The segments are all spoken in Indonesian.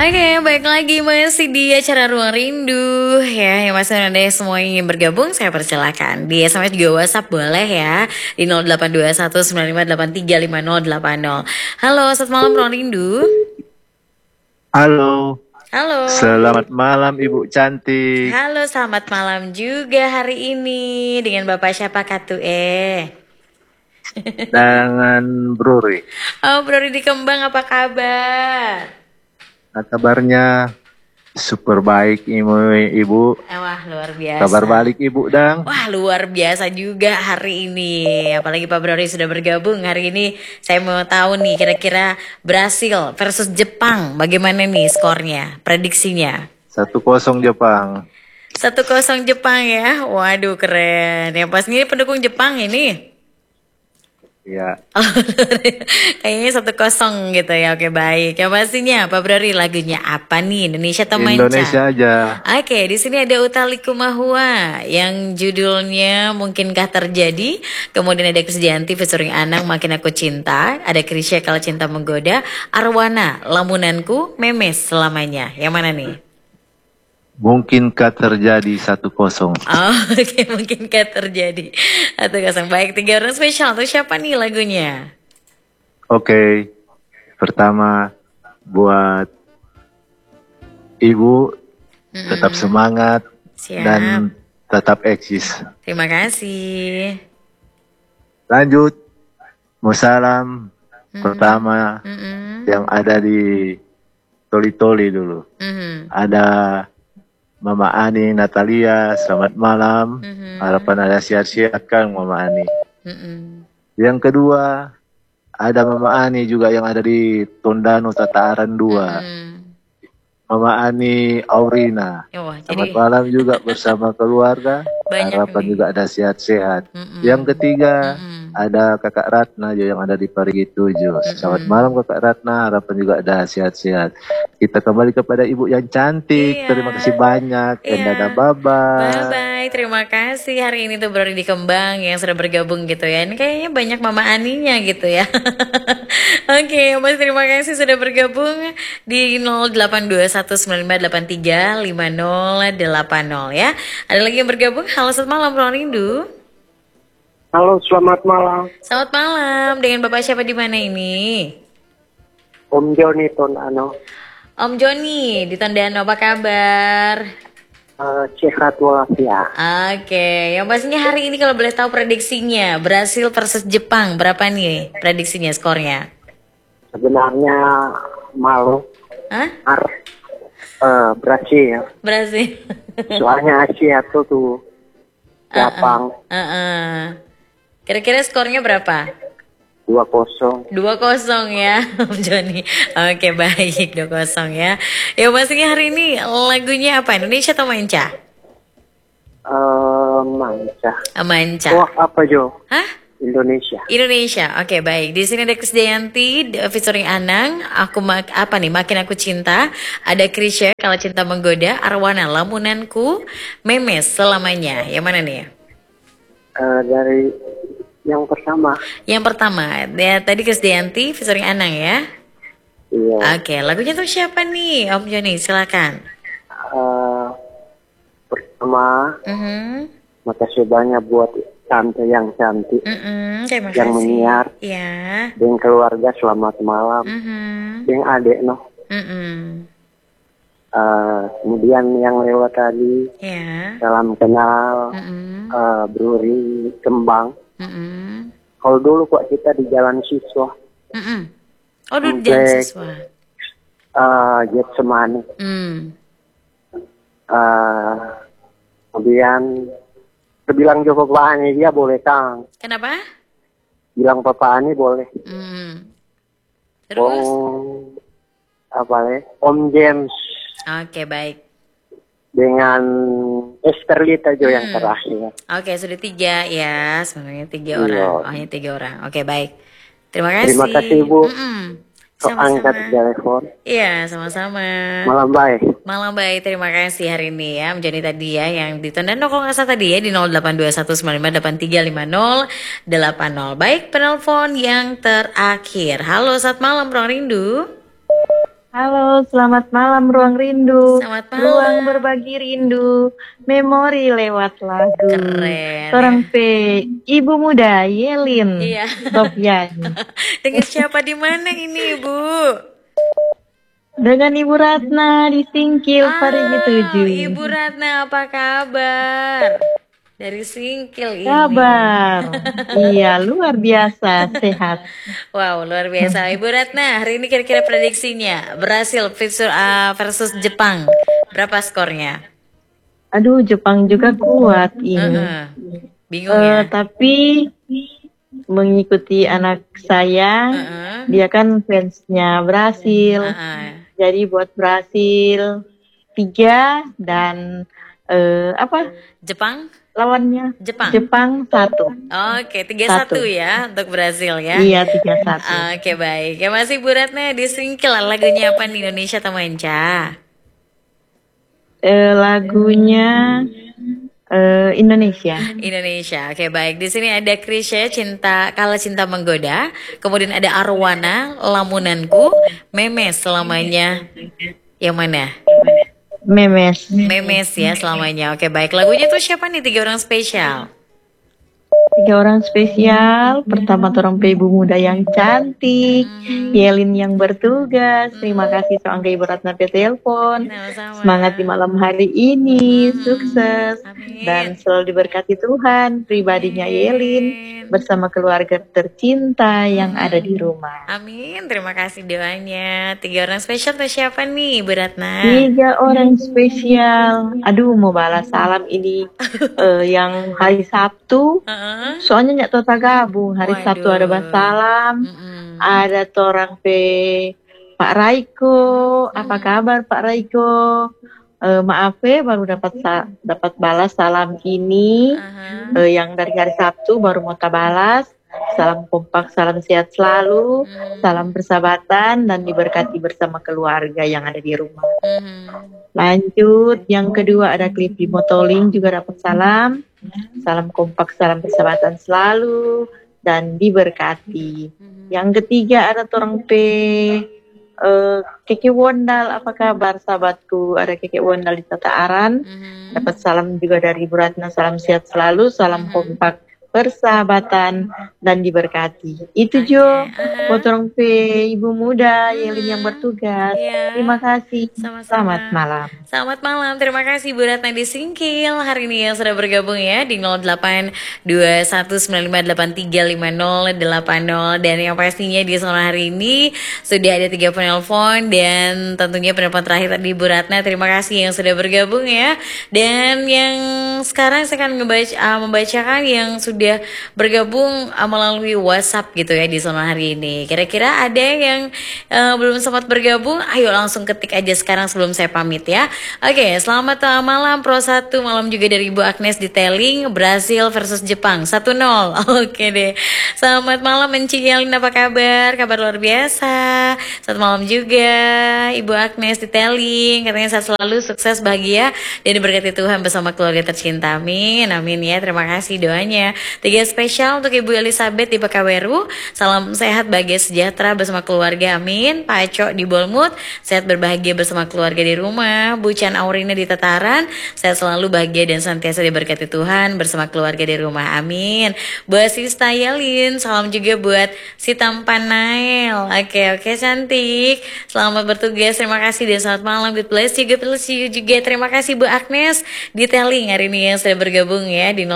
Oke, baik lagi masih di acara Ruang Rindu ya. Yang masih ada semua yang ingin bergabung, saya persilakan. Di SMS juga WhatsApp boleh ya. Di 082195835080. Halo, selamat malam Ruang Rindu. Halo, Halo. selamat malam Ibu cantik. Halo, selamat malam juga hari ini. Dengan Bapak siapa Katu Dengan Bruri. Oh, Bro Ridi Kembang, apa kabar? Nah, kabarnya super baik Ibu. Wah, luar biasa. Kabar balik Ibu Dang. Wah, luar biasa juga hari ini. Apalagi Pak Brori sudah bergabung hari ini. Saya mau tahu nih kira-kira Brasil versus Jepang. Bagaimana nih skornya, prediksinya? 1-0 Jepang. 1-0 Jepang ya. Waduh, keren. Yang pas ini pendukung Jepang ini. Ya, Oh, kayaknya 1-0 gitu ya. Oke, baik. Yang pastinya Pak Brori lagunya apa nih? Indonesia atau Manca? Indonesia aja. Oke, di sini ada Utha Likumahua yang judulnya Mungkinkah Terjadi. Kemudian ada Krisdayanti featuring Anang Makin Aku Cinta. Ada Krisya Kalau Cinta Menggoda. Arwana Lamunanku Memes Selamanya. Yang mana nih? Mungkinkah terjadi 1-0? Oh, oke, mungkinkah terjadi 1-0. Baik, 3 orang spesial. Untuk siapa nih lagunya? Oke, pertama buat Ibu tetap semangat Siap. dan tetap eksis. Terima kasih. Lanjut, mau salam pertama yang ada di Toli-Toli dulu. Ada Mama Ani Natalia, selamat malam. Harapan ada sehat-sehat kan Mama Ani. Yang kedua, ada Mama Ani juga yang ada di Tondano Tataaran 2. Mama Ani Aurina. Wah, Selamat jadi malam juga bersama keluarga. banyak Harapan nih. juga ada sehat-sehat. Yang ketiga, ada Kakak Ratna yang ada di Parigi 7. Selamat malam Kakak Ratna, harapan juga ada sehat-sehat. Kita kembali kepada Ibu yang cantik. Iya. Terima kasih banyak. Dan Iya. dadah bye-bye. Bye-bye, terima kasih. Hari ini tuh Bro Ridi Kembang yang sudah bergabung gitu ya. Ini kayaknya banyak Mama Aninya gitu ya. Oke, Mas terima kasih sudah bergabung di 082195835080 ya. Ada lagi yang bergabung. Halo, selamat malam Bro Rindu. Halo, selamat malam. Selamat malam. Dengan Bapak siapa di mana ini? Om Joni Tondano. Om Joni di Tondano, apa kabar? Sehat walafiat. Oke, yang pastinya hari ini kalau boleh tahu prediksinya Brasil versus Jepang berapa nih prediksinya skornya? Sebenarnya malu. Hah? Brasil. Brasil. Soalnya Asia tuh Jepang Kira-kira skornya berapa? 2-0. 2-0 ya, Om Joni. Oke, baik, 2-0 ya. Ya pastinya hari ini lagunya apa? Indonesia atau Manca? Manca. Manca. Wah, apa Jo? Hah? Indonesia. Indonesia, oke baik. Di sini ada Krisdayanti featuring Anang, Makin Aku Cinta. Ada Krisya Kalau Cinta Menggoda, Arwana Lamunanku, Memes Selamanya. Yang mana nih? Dari yang pertama. Yang pertama, ya tadi Krisdayanti featuring Anang ya. Iya. Oke, lagunya tuh siapa nih, Om Joni? Silakan. Pertama, makasih banyak buat tante yang cantik Terima yang kasih. menyiar. Ya. Dan keluarga selamat malam. Dan adik noh. Kemudian yang lewat tadi, Ya. salam kenal, Bruri Kembang. Kalau dulu kok kita di jalan siswa, Oh, dulu jangan siswa. Jet Semani. Kemudian bilang Joko Pak Ani dia boleh Kang. Kenapa? Bilang Papa Ani boleh. Terus? Om James Oke, baik. dengan Esterlita Jo yang terakhir. Oke, sudah 3 ya. Sebenarnya 3 Iya. orang. Oh, hanya 3 orang. Oke, baik. Terima kasih. Terima kasih Ibu. Kok Sama-sama. angkat telepon. Iya, sama-sama. Malam baik. Malam baik, terima kasih hari ini ya. Menjadi tadi ya yang ditunda kalau nggak salah tadi ya di 082195835080. Baik, penelpon yang terakhir. Halo, selamat malam Bro Rindu. Halo, selamat malam Ruang Rindu. Selamat malam. Ruang berbagi rindu, memori lewat lagu. Keren. Seorang P, ibu muda Yelin. Iya. Sofiani. Dengan siapa di mana ini, Ibu? Dengan Ibu Ratna di Singkil Parigi 7. Ibu Ratna, apa kabar? Dari Singkil ini. Kabar. Iya, luar biasa, sehat. Wow, luar biasa. Ibu Ratna, hari ini kira-kira prediksinya Brasil versus Jepang. Berapa skornya? Aduh, Jepang juga kuat ini. Bingung ya? Tapi mengikuti anak saya, dia kan fansnya Brasil. Jadi buat Brasil 3 dan Jepang? Lawannya Jepang 1. Oke, 3-1 ya untuk Brasil ya. Iya, 3-1. Oke, baik. Ya masih Bu Ratna di Singkil, lagunya apa nih, Indonesia atau Manca? Lagunya Indonesia. Indonesia. Oke, baik. Di sini ada Krisya, Kala Cinta Menggoda. Kemudian ada Arwana, Lamunanku, Memes Selamanya. Yang mana? Memes ya selamanya. Oke, baik. Lagunya tuh siapa nih? 3 orang spesial. 3 orang spesial. Pertama Torong Ibu Muda yang cantik, Yelin yang bertugas. Terima kasih Soangga Ibu Ratna telepon. Semangat di malam hari ini, sukses. Amin. Dan selalu diberkati Tuhan. Pribadinya Yelin bersama keluarga tercinta yang ada di rumah. Amin. Terima kasih doanya. 3 orang spesial tuh siapa nih, Bu Ratna? 3 orang spesial. Aduh, mau balas salam ini yang hari Sabtu. Soalnya nggak total gabung. Hari Sabtu ada balas salam. Ada torang Pak Raiko. Apa kabar Pak Raiko? Maaf baru dapat balas salam ini. Yang dari hari Sabtu baru mau balas. Salam kompak, salam sehat selalu, salam persahabatan dan diberkati bersama keluarga yang ada di rumah. Lanjut, yang kedua ada Cliffy Motoling juga dapat salam. Salam kompak, salam persahabatan selalu dan diberkati. Yang ketiga ada Torang Keke Wondal, apa kabar sahabatku? Ada Keke Wondal di Tata Aran. Dapat salam juga dari Ibu Ratna, salam sehat selalu, salam kompak, persahabatan dan diberkati. Itu Jo, Potong Ibu Muda Yelin yang bertugas. Terima kasih. Selamat malam. Selamat malam. Terima kasih Bu Ratna di Singkil hari ini yang sudah bergabung ya di 082195835080 dan yang pastinya di sore hari ini sudah ada 3 penelpon dan tentunya penelpon terakhir tadi Bu Ratna. Terima kasih yang sudah bergabung ya. Dan yang sekarang saya akan membacakan yang sudah bergabung melalui WhatsApp gitu ya di sore hari ini. Kira-kira ada yang belum sempat bergabung? Ayo langsung ketik aja sekarang sebelum saya pamit ya. Oke, selamat malam Pro 1, malam juga dari Ibu Agnes di Telling, Brasil versus Jepang 1-0. Oke deh. Selamat malam Enci Yelin, apa kabar? Kabar luar biasa. Selamat malam juga Ibu Agnes di Telling, katanya sehat selalu, sukses, bahagia dan diberkati Tuhan bersama keluarga tercinta. Amin. Amin ya. Terima kasih doanya. 3 spesial untuk Ibu Elizabeth di Pekaweru. Salam sehat, bahagia, sejahtera bersama keluarga. Amin. Pak Aco di Bolmut, sehat berbahagia bersama keluarga di rumah. Bu Chan Aurina di Tataran, sehat selalu, bahagia dan senantiasa diberkati Tuhan bersama keluarga di rumah. Amin. Bu Asista Yelin, salam juga buat si Tampan Nail. Oke, cantik. Selamat bertugas. Terima kasih dan selamat malam. God bless you juga. Terima kasih Bu Agnes di Telling hari ini yang sudah bergabung ya di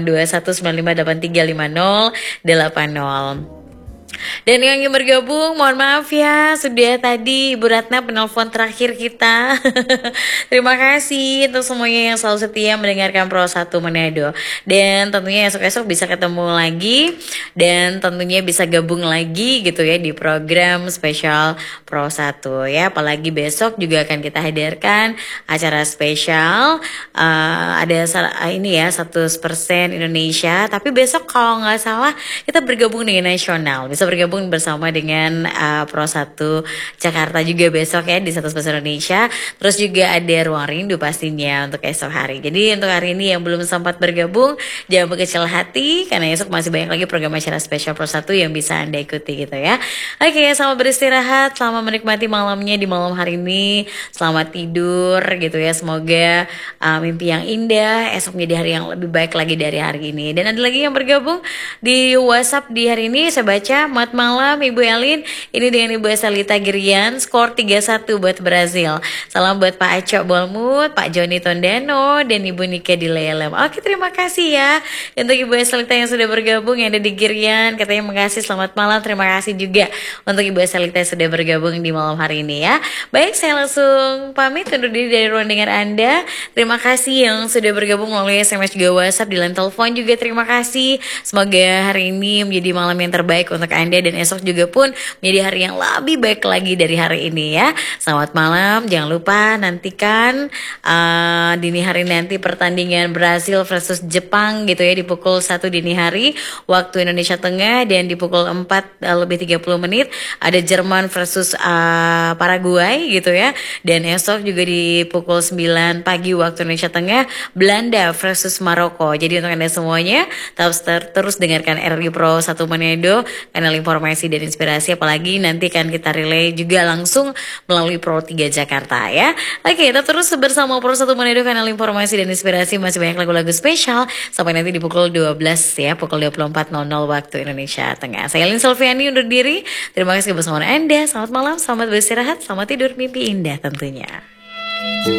082195835080. Dan yang ingin bergabung, mohon maaf ya, sudah tadi Ibu Ratna penelpon terakhir kita. Terima kasih untuk semuanya yang selalu setia mendengarkan Pro 1 Manado. Dan tentunya esok-esok bisa ketemu lagi dan tentunya bisa gabung lagi gitu ya di program spesial Pro 1 ya. Apalagi besok juga akan kita hadirkan acara spesial ada ini ya 100% Indonesia. Tapi besok kalau nggak salah kita bergabung dengan nasional. Bisa bisa bergabung bersama dengan Pro 1 Jakarta juga besok ya di Satu Bahasa Indonesia. Terus juga ada Ruang Rindu pastinya untuk esok hari. Jadi untuk hari ini yang belum sempat bergabung, jangan berkecil hati karena esok masih banyak lagi program acara spesial Pro 1 yang bisa Anda ikuti gitu ya. Oke, selamat beristirahat, selamat menikmati malamnya di malam hari ini. Selamat tidur gitu ya. Semoga mimpi yang indah, esok menjadi hari yang lebih baik lagi dari hari ini. Dan ada lagi yang bergabung di WhatsApp di hari ini, saya baca, selamat malam Ibu Elin, ini dengan Ibu Esalita Girian, skor 3-1 buat Brazil. Salam buat Pak Acok Bolmut, Pak Joni Tondano, dan Ibu Nike di Lelem. Oke, terima kasih ya untuk Ibu Esalita yang sudah bergabung, yang ada di Girian, katanya makasih, selamat malam, terima kasih juga untuk Ibu Esalita yang sudah bergabung di malam hari ini ya. Baik, saya langsung pamit undur diri dari ruang dengar Anda. Terima kasih yang sudah bergabung melalui SMS juga WhatsApp, di line telepon juga terima kasih. Semoga hari ini menjadi malam yang terbaik untuk Anda dan esok juga pun menjadi hari yang lebih baik lagi dari hari ini ya. Selamat malam, jangan lupa nantikan dini hari nanti pertandingan Brazil versus Jepang gitu ya di pukul 1 dini hari waktu Indonesia Tengah, dan di pukul 4 lebih 30 menit ada Jerman versus Paraguay gitu ya. Dan esok juga di pukul 9 pagi waktu Indonesia Tengah Belanda versus Maroko. Jadi untuk Anda semuanya terus dengarkan RRI Pro 1 Manado, kanal informasi dan inspirasi, apalagi nanti kan kita relay juga langsung melalui Pro 3 Jakarta ya. Oke, kita terus bersama Pro 1 Manado, kanal informasi dan inspirasi, masih banyak lagu-lagu spesial sampai nanti di pukul 12 ya, pukul 24.00 waktu Indonesia Tengah. Saya Elin Selviani undur diri. Terima kasih kebersamaan Anda. Selamat malam, selamat beristirahat, selamat tidur, mimpi indah tentunya.